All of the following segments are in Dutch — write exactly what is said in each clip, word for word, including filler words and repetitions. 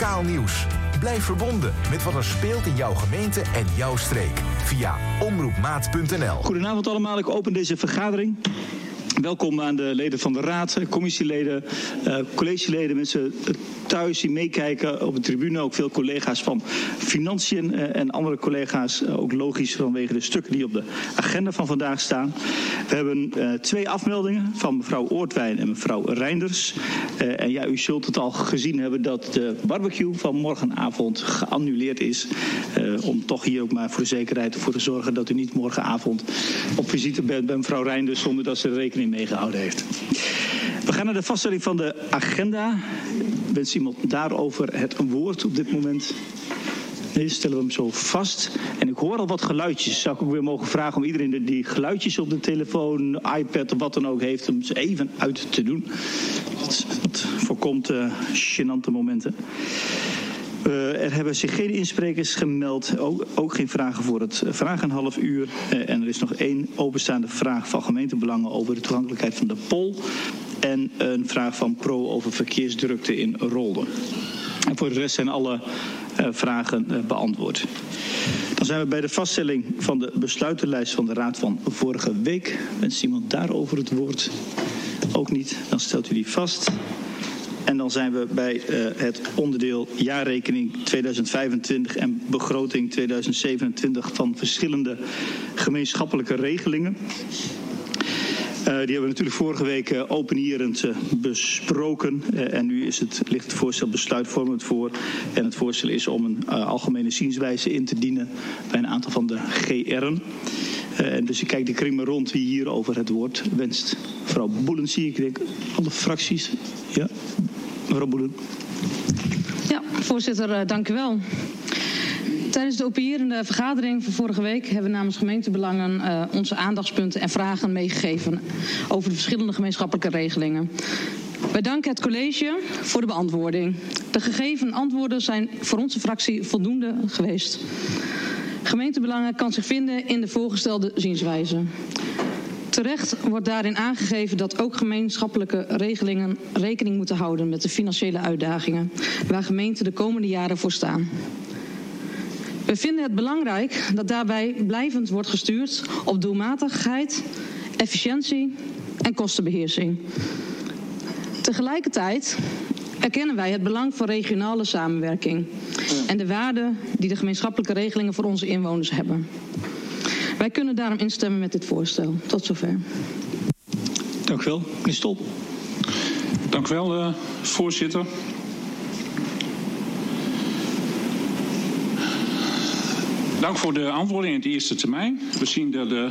Lokaal nieuws. Blijf verbonden met wat er speelt in jouw gemeente en jouw streek. Via omroepmaat punt n l. Goedenavond allemaal, ik open deze vergadering. Welkom aan de leden van de raad, commissieleden, uh, collegeleden, mensen thuis die meekijken op de tribune. Ook veel collega's van Financiën uh, en andere collega's, uh, ook logisch vanwege de stukken die op de agenda van vandaag staan. We hebben uh, twee afmeldingen van mevrouw Oortwijn en mevrouw Reinders. Uh, en ja, u zult het al gezien hebben dat de barbecue van morgenavond geannuleerd is. Uh, om toch hier ook maar voor de zekerheid ervoor te zorgen dat u niet morgenavond op visite bent bij mevrouw Reinders zonder dat ze er rekening meegehouden heeft. We gaan naar de vaststelling van de agenda. Wens iemand daarover het woord op dit moment? Nee, stellen we hem zo vast. En ik hoor al wat geluidjes. Zou ik ook weer mogen vragen om iedereen die geluidjes op de telefoon, iPad of wat dan ook heeft, om ze even uit te doen. Dat, dat voorkomt uh, gênante momenten. Uh, er hebben zich geen insprekers gemeld, ook, ook geen vragen voor het vragen een half uur. Uh, en er is nog één openstaande vraag van gemeentebelangen over de toegankelijkheid van de Pol. En een vraag van Pro over verkeersdrukte in Rolde. En voor de rest zijn alle uh, vragen uh, beantwoord. Dan zijn we bij de vaststelling van de besluitenlijst van de Raad van vorige week. Wenst iemand daarover het woord? Ook niet, dan stelt u die vast. En dan zijn we bij uh, het onderdeel jaarrekening tweeduizend vijfentwintig en begroting tweeduizend zevenentwintig van verschillende gemeenschappelijke regelingen. Uh, die hebben we natuurlijk vorige week uh, openierend uh, besproken. Uh, en nu is het, ligt het voorstel besluitvormend voor. En het voorstel is om een uh, algemene zienswijze in te dienen bij een aantal van de G R'en. Uh, en dus ik kijk de kring maar rond wie hierover het woord wenst. Mevrouw Boelen zie ik, denk alle fracties. Ja, mevrouw Boelen. Ja, voorzitter, uh, dank u wel. Tijdens de openierende vergadering van vorige week hebben we namens gemeentebelangen uh, onze aandachtspunten en vragen meegegeven over de verschillende gemeenschappelijke regelingen. Wij danken het college voor de beantwoording. De gegeven antwoorden zijn voor onze fractie voldoende geweest. Gemeentebelangen kan zich vinden in de voorgestelde zienswijze. Terecht wordt daarin aangegeven dat ook gemeenschappelijke regelingen rekening moeten houden met de financiële uitdagingen waar gemeenten de komende jaren voor staan. We vinden het belangrijk dat daarbij blijvend wordt gestuurd op doelmatigheid, efficiëntie en kostenbeheersing. Tegelijkertijd erkennen wij het belang van regionale samenwerking en de waarde die de gemeenschappelijke regelingen voor onze inwoners hebben. Wij kunnen daarom instemmen met dit voorstel. Tot zover. Dank u wel. Meneer Stol. Dank u wel, uh, voorzitter. Dank voor de antwoorden in het eerste termijn. We zien dat de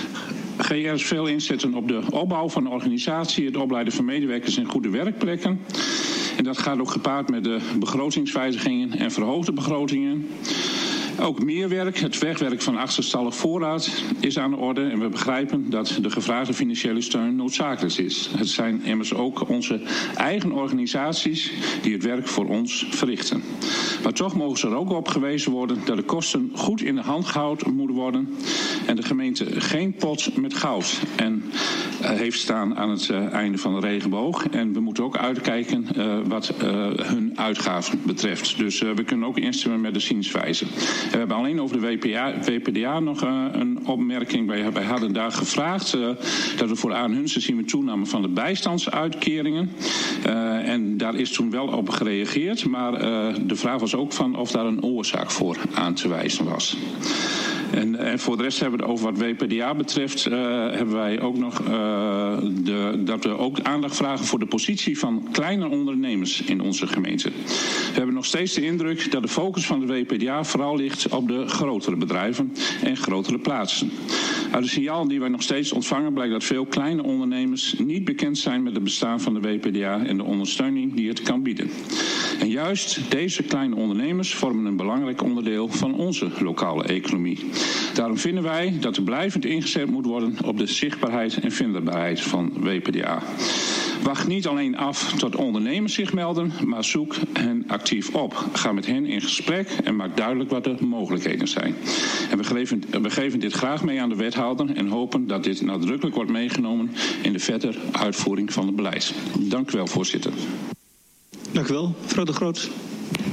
G R's veel inzetten op de opbouw van de organisatie, het opleiden van medewerkers en goede werkplekken. En dat gaat ook gepaard met de begrotingswijzigingen en verhoogde begrotingen. Ook meer werk, het wegwerk van achterstallig voorraad is aan de orde en we begrijpen dat de gevraagde financiële steun noodzakelijk is. Het zijn immers ook onze eigen organisaties die het werk voor ons verrichten. Maar toch mogen ze er ook op gewezen worden dat de kosten goed in de hand gehouden moeten worden en de gemeente geen pot met goud en uh, heeft staan aan het uh, einde van de regenboog. En we moeten ook uitkijken uh, wat uh, hun uitgaven betreft. Dus uh, we kunnen ook instemmen met de zienswijze. We hebben alleen over de W P D A nog uh, een opmerking. Wij, wij hadden daar gevraagd uh, dat we voor aan hun zien we toename van de bijstandsuitkeringen. Uh, en daar is toen wel op gereageerd. Maar uh, de vraag was ook van of daar een oorzaak voor aan te wijzen was. En, en voor de rest hebben we over wat W P D A betreft, uh, hebben wij ook nog uh, de, dat we ook aandacht vragen voor de positie van kleine ondernemers in onze gemeente. We hebben nog steeds de indruk dat de focus van de W P D A vooral ligt op de grotere bedrijven en grotere plaatsen. Uit de signalen die wij nog steeds ontvangen blijkt dat veel kleine ondernemers niet bekend zijn met het bestaan van de W P D A en de ondersteuning die het kan bieden. En juist deze kleine ondernemers vormen een belangrijk onderdeel van onze lokale economie. Daarom vinden wij dat er blijvend ingezet moet worden op de zichtbaarheid en vindbaarheid van W P D A. Wacht niet alleen af tot ondernemers zich melden, maar zoek hen actief op. Ga met hen in gesprek en maak duidelijk wat de mogelijkheden zijn. En we geven, we geven dit graag mee aan de wethouder en hopen dat dit nadrukkelijk wordt meegenomen in de verdere uitvoering van het beleid. Dank u wel, voorzitter. Dank u wel, mevrouw De Groot.